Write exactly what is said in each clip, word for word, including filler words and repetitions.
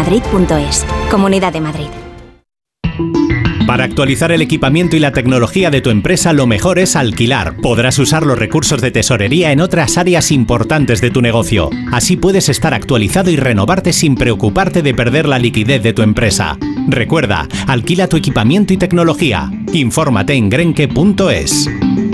madrid punto es. Comunidad de Madrid. Para actualizar el equipamiento y la tecnología de tu empresa, lo mejor es alquilar. Podrás usar los recursos de tesorería en otras áreas importantes de tu negocio. Así puedes estar actualizado y renovarte sin preocuparte de perder la liquidez de tu empresa. Recuerda, alquila tu equipamiento y tecnología. Infórmate en grenke punto es.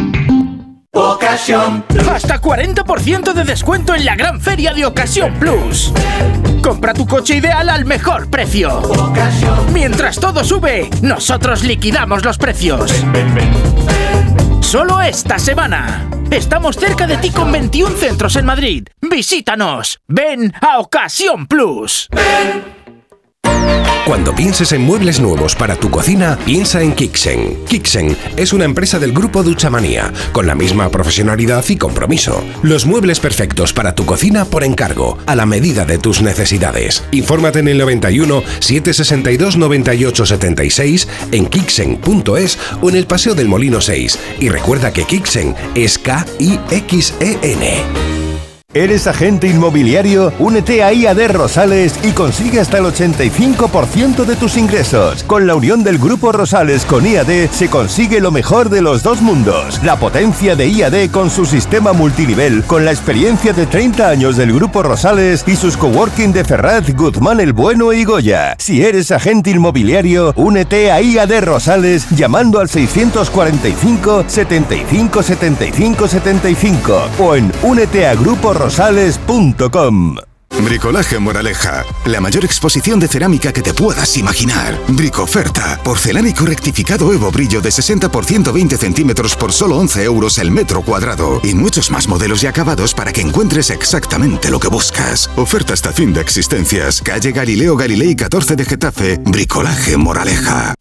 Ocasión. Hasta cuarenta por ciento de descuento en la gran feria de Ocasión Plus. Compra tu coche ideal al mejor precio. Ocasión. Mientras todo sube, nosotros liquidamos los precios. Ven, ven, ven. Solo esta semana. Estamos cerca de ti con veintiún centros en Madrid. Visítanos. Ven a Ocasión Plus. Ven. Cuando pienses en muebles nuevos para tu cocina, piensa en Kixen. Kixen es una empresa del grupo Duchamanía, con la misma profesionalidad y compromiso. Los muebles perfectos para tu cocina por encargo, a la medida de tus necesidades. Infórmate en el noventa y uno, setecientos sesenta y dos, noventa y ocho setenta y seis, en kixen punto es o en el Paseo del Molino seis. Y recuerda que Kixen es K I X E N. ¿Eres agente inmobiliario? Únete a I A D Rosales y consigue hasta el ochenta y cinco por ciento de tus ingresos. Con la unión del Grupo Rosales con I A D se consigue lo mejor de los dos mundos. La potencia de I A D con su sistema multinivel, con la experiencia de treinta años del Grupo Rosales y sus coworking de Ferraz, Guzmán el Bueno y Goya. Si eres agente inmobiliario, únete a I A D Rosales llamando al seiscientos cuarenta y cinco, setenta y cinco, setenta y cinco, setenta y cinco o en únete a grupo rosales punto com. Bricolaje Moraleja, la mayor exposición de cerámica que te puedas imaginar. Bricoferta, porcelánico rectificado Evo Brillo de sesenta por ciento veinte centímetros por solo once euros el metro cuadrado. Y muchos más modelos y acabados para que encuentres exactamente lo que buscas. Oferta hasta fin de existencias. Calle Galileo Galilei catorce de Getafe. Bricolaje Moraleja.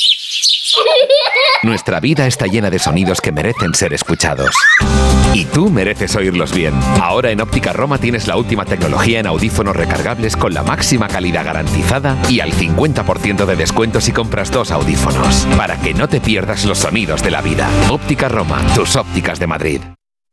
Nuestra vida está llena de sonidos que merecen ser escuchados. Y tú mereces oírlos bien. Ahora en Óptica Roma tienes la última tecnología en audífonos recargables con la máxima calidad garantizada y al cincuenta por ciento de descuento si compras dos audífonos. Para que no te pierdas los sonidos de la vida. Óptica Roma, tus ópticas de Madrid.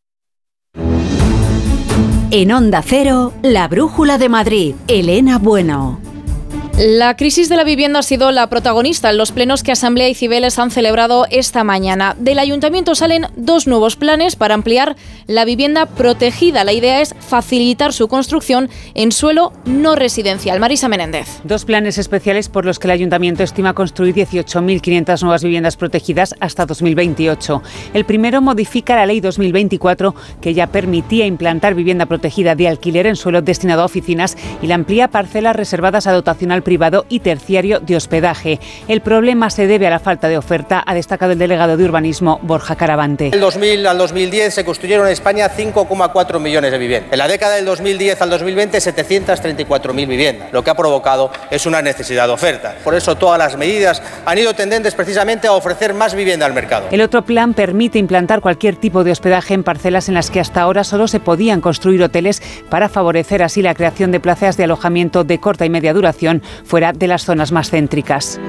En Onda Cero, la brújula de Madrid. Elena Bueno. La crisis de la vivienda ha sido la protagonista en los plenos que Asamblea y Cibeles han celebrado esta mañana. Del Ayuntamiento salen dos nuevos planes para ampliar la vivienda protegida. La idea es facilitar su construcción en suelo no residencial. Marisa Menéndez. Dos planes especiales por los que el Ayuntamiento estima construir dieciocho mil quinientas nuevas viviendas protegidas hasta dos mil veintiocho. El primero modifica la Ley dos mil veinticuatro, que ya permitía implantar vivienda protegida de alquiler en suelo destinado a oficinas, y la amplía parcelas reservadas a dotacional privado y terciario de hospedaje. El problema se debe a la falta de oferta, ha destacado el delegado de urbanismo Borja Caravante. Del dos mil al dos mil diez se construyeron en España cinco coma cuatro millones de viviendas. En la década del dos mil diez al dos mil veinte, setecientas treinta y cuatro mil viviendas. Lo que ha provocado es una necesidad de oferta. Por eso todas las medidas han ido tendentes precisamente a ofrecer más vivienda al mercado. El otro plan permite implantar cualquier tipo de hospedaje en parcelas en las que hasta ahora solo se podían construir hoteles, para favorecer así la creación de plazas de alojamiento de corta y media duración fuera de las zonas más céntricas.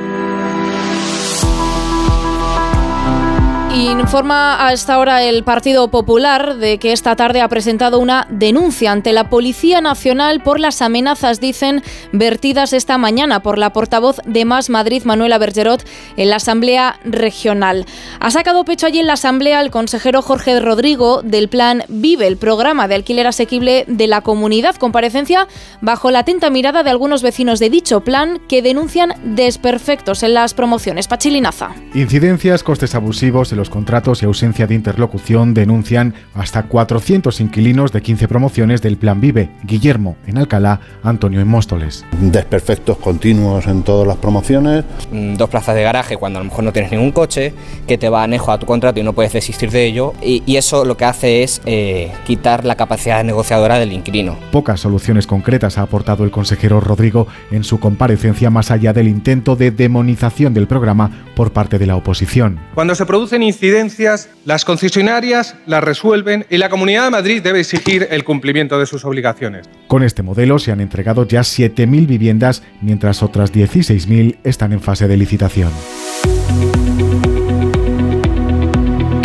Informa a esta hora el Partido Popular de que esta tarde ha presentado una denuncia ante la Policía Nacional por las amenazas, dicen, vertidas esta mañana por la portavoz de Más Madrid, Manuela Bergerot, en la Asamblea Regional. Ha sacado pecho allí en la Asamblea el consejero Jorge Rodrigo del Plan Vive, el programa de alquiler asequible de la comunidad. Comparecencia bajo la atenta mirada de algunos vecinos de dicho plan, que denuncian desperfectos en las promociones. Pachilinaza. Incidencias, costes abusivos en los contratos y ausencia de interlocución, denuncian hasta cuatrocientos inquilinos de quince promociones del Plan Vive. Guillermo en Alcalá, Antonio en Móstoles. Desperfectos continuos en todas las promociones. Dos plazas de garaje cuando a lo mejor no tienes ningún coche, que te va anejo a tu contrato y no puedes desistir de ello, y, y eso lo que hace es eh, quitar la capacidad negociadora del inquilino. Pocas soluciones concretas ha aportado el consejero Rodrigo en su comparecencia, más allá del intento de demonización del programa por parte de la oposición. Cuando se producen incidencias, las concesionarias las resuelven y la Comunidad de Madrid debe exigir el cumplimiento de sus obligaciones. Con este modelo se han entregado ya siete mil viviendas, mientras otras dieciséis mil están en fase de licitación.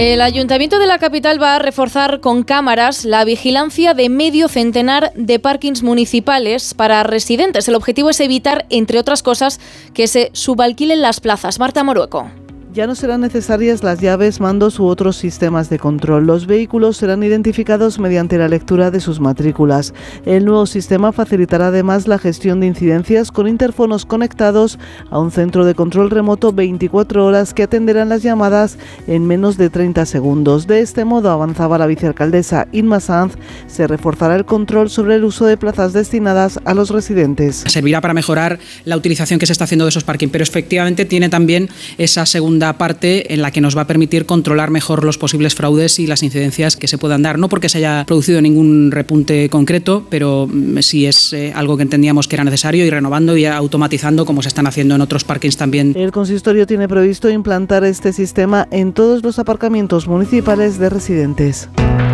El Ayuntamiento de la capital va a reforzar con cámaras la vigilancia de medio centenar de parkings municipales para residentes. El objetivo es evitar, entre otras cosas, que se subalquilen las plazas. Marta Morueco. Ya no serán necesarias las llaves, mandos u otros sistemas de control. Los vehículos serán identificados mediante la lectura de sus matrículas. El nuevo sistema facilitará además la gestión de incidencias con interfonos conectados a un centro de control remoto veinticuatro horas que atenderán las llamadas en menos de treinta segundos. De este modo, avanzaba la vicealcaldesa Inma Sanz, se reforzará el control sobre el uso de plazas destinadas a los residentes. Servirá para mejorar la utilización que se está haciendo de esos parking, pero efectivamente tiene también esa segunda parte en la que nos va a permitir controlar mejor los posibles fraudes y las incidencias que se puedan dar. No porque se haya producido ningún repunte concreto, pero sí es eh, algo que entendíamos que era necesario, y renovando y automatizando como se están haciendo en otros parkings también. El consistorio tiene previsto implantar este sistema en todos los aparcamientos municipales de residentes.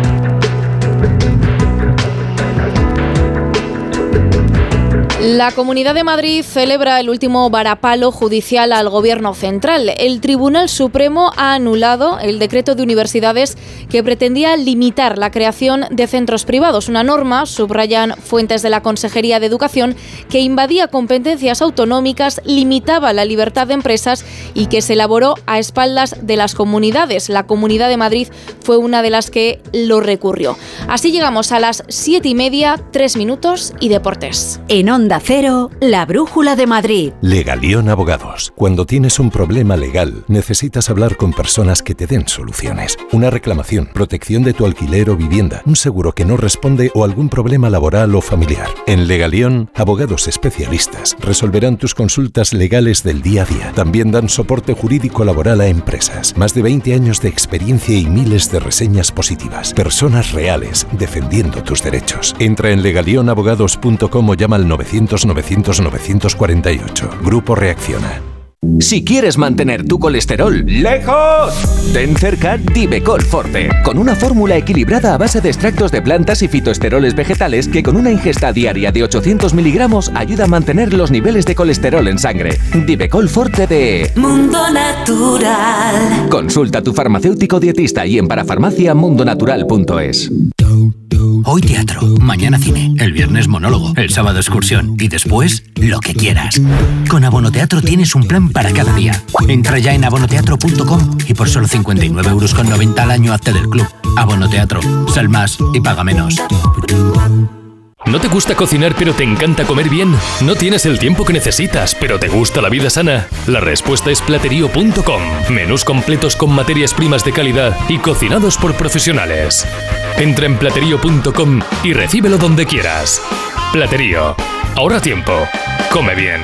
La Comunidad de Madrid celebra el último varapalo judicial al Gobierno central. El Tribunal Supremo ha anulado el decreto de universidades que pretendía limitar la creación de centros privados. Una norma, subrayan fuentes de la Consejería de Educación, que invadía competencias autonómicas, limitaba la libertad de empresas y que se elaboró a espaldas de las comunidades. La Comunidad de Madrid fue una de las que lo recurrió. Así llegamos a las siete y media, tres minutos y deportes. En Onda Cero, la Brújula de Madrid. Legalión Abogados. Cuando tienes un problema legal, necesitas hablar con personas que te den soluciones. Una reclamación, protección de tu alquiler o vivienda, un seguro que no responde o algún problema laboral o familiar. En Legalión, abogados especialistas resolverán tus consultas legales del día a día. También dan soporte jurídico laboral a empresas. Más de veinte años de experiencia y miles de reseñas positivas. Personas reales defendiendo tus derechos. Entra en legalión abogados punto com o llama al novecientos novecientos novecientos cuarenta y ocho. Grupo Reacciona. Si quieres mantener tu colesterol lejos, ten cerca Divecol Forte, con una fórmula equilibrada a base de extractos de plantas y fitoesteroles vegetales que con una ingesta diaria de ochocientos miligramos ayuda a mantener los niveles de colesterol en sangre. Divecol Forte de Mundo Natural. Consulta a tu farmacéutico dietista y en parafarmacia mundonatural punto es. Hoy teatro, mañana cine, el viernes monólogo, el sábado excursión y después lo que quieras. Con Abonoteatro tienes un plan para cada día. Entra ya en abonoteatro punto com y por solo cincuenta y nueve euros con noventa al año hazte del club. Abonoteatro, sal más y paga menos. ¿No te gusta cocinar pero te encanta comer bien? ¿No tienes el tiempo que necesitas pero te gusta la vida sana? La respuesta es platerío punto com. Menús completos con materias primas de calidad y cocinados por profesionales. Entra en platerío punto com y recíbelo donde quieras. Platerío. Ahorra tiempo. Come bien.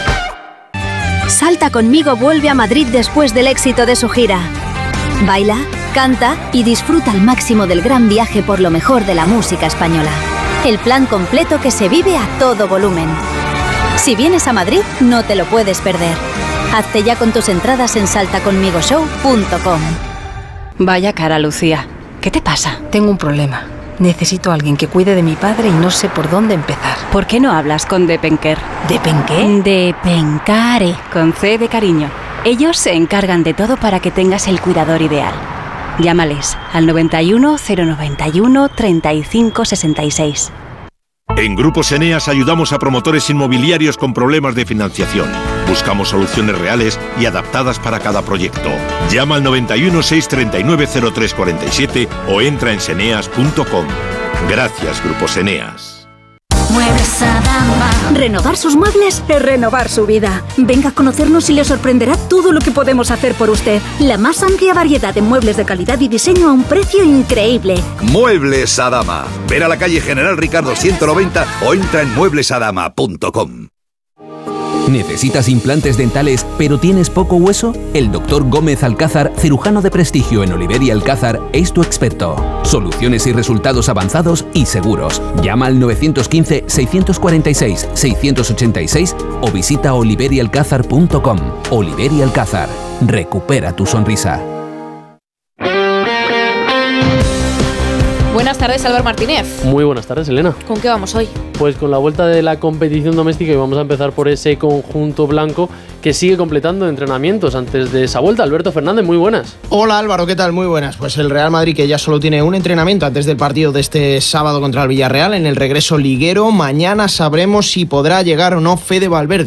Salta conmigo vuelve a Madrid después del éxito de su gira. Baila, canta y disfruta al máximo del gran viaje por lo mejor de la música española. El plan completo que se vive a todo volumen. Si vienes a Madrid, no te lo puedes perder. Hazte ya con tus entradas en salta conmigo show punto com. Vaya cara, Lucía. ¿Qué te pasa? Tengo un problema. Necesito a alguien que cuide de mi padre y no sé por dónde empezar. ¿Por qué no hablas con Depenker? ¿Depenqué? Depencare, con C de cariño. Ellos se encargan de todo para que tengas el cuidador ideal. Llámales al noventa y uno, cero noventa y uno, treinta y cinco sesenta y seis. En Grupos Eneas ayudamos a promotores inmobiliarios con problemas de financiación. Buscamos soluciones reales y adaptadas para cada proyecto. Llama al noventa y uno, seiscientos treinta y nueve, cero tres cuarenta y siete o entra en seneas punto com. Gracias, Grupos Eneas. Muebles Adama. Renovar sus muebles es renovar su vida. Venga a conocernos y le sorprenderá todo lo que podemos hacer por usted. La más amplia variedad de muebles de calidad y diseño a un precio increíble. Muebles Adama. Ven a la calle General Ricardo ciento noventa o entra en muebles adama punto com. ¿Necesitas implantes dentales pero tienes poco hueso? El doctor Gómez Alcázar, cirujano de prestigio en Oliver y Alcázar, es tu experto. Soluciones y resultados avanzados y seguros. Llama al nueve uno cinco, seis cuatro seis, seis ocho seis o visita oliver y alcázar punto com. Oliver y Alcázar. Recupera tu sonrisa. Buenas tardes, Álvaro Martínez. Muy buenas tardes, Elena. ¿Con qué vamos hoy? Pues con la vuelta de la competición doméstica y vamos a empezar por ese conjunto blanco que sigue completando entrenamientos antes de esa vuelta. Alberto Fernández, muy buenas. Hola Álvaro, ¿qué tal? Muy buenas. Pues el Real Madrid, que ya solo tiene un entrenamiento antes del partido de este sábado contra el Villarreal en el regreso liguero. Mañana sabremos si podrá llegar o no Fede Valverde.